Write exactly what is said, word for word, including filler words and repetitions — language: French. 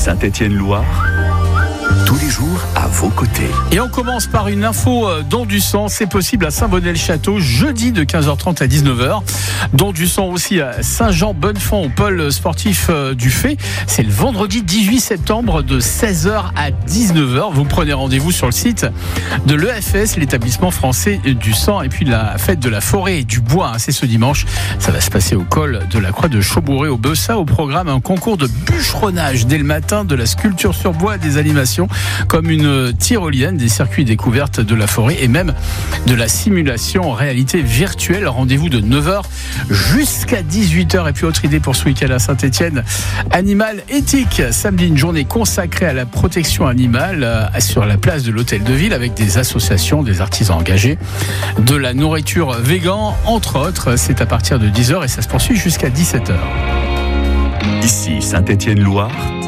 Saint-Étienne-Loire, tous les jours à vos côtés. Et on commence par une info don du sang. C'est possible à Saint-Bonnet-le-Château, jeudi de quinze heures trente à dix-neuf heures. Don du sang aussi à Saint-Jean-Bonnefond, au pôle sportif du Fait. C'est le vendredi dix-huit septembre de seize heures à dix-neuf heures. Vous prenez rendez-vous sur le site de l'E F S, l'établissement français du sang. Et puis la fête de la forêt et du bois, c'est ce dimanche. Ça va se passer au col de la Croix de Chaubouré au Bessa. Au programme, un concours de bûcheronnage dès le matin, de la sculpture sur bois, des animations comme une tyrolienne, des circuits découvertes de la forêt et même de la simulation en réalité virtuelle. Rendez-vous de neuf heures jusqu'à dix-huit heures. Et puis autre idée pour ce week-end à Saint-Étienne, Animal Éthique. Samedi, une journée consacrée à la protection animale sur la place de l'Hôtel de Ville avec des associations, des artisans engagés, de la nourriture végan, entre autres. C'est à partir de dix heures et ça se poursuit jusqu'à dix-sept heures. Ici Saint-Étienne-Loire,